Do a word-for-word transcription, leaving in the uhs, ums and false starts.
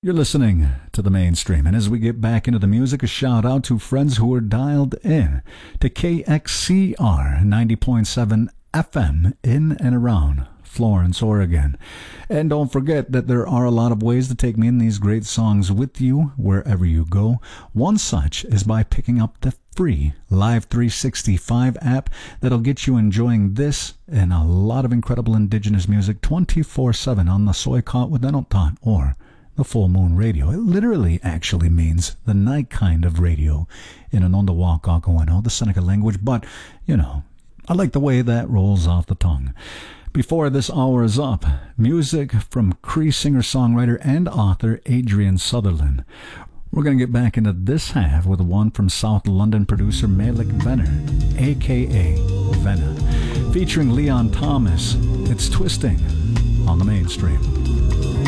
You're listening to the mainstream, and as we get back into the music, a shout out to friends who are dialed in to K X C R ninety point seven F M in and around Florence, Oregon. And don't forget that there are a lot of ways to take me in these great songs with you wherever you go. One such is by picking up the free Live three sixty-five app that'll get you enjoying this and a lot of incredible indigenous music twenty-four seven on the Soykot Wadenotan or the Full Moon Radio. It literally actually means the night kind of radio in Anondawakakawano, the Seneca language, but, you know, I like the way that rolls off the tongue. Before this hour is up, music from Cree singer-songwriter and author Adrian Sutherland. We're going to get back into this half with one from South London producer Malik Venner, a k a. Venna, featuring Leon Thomas. It's Twisting on the Mainstream.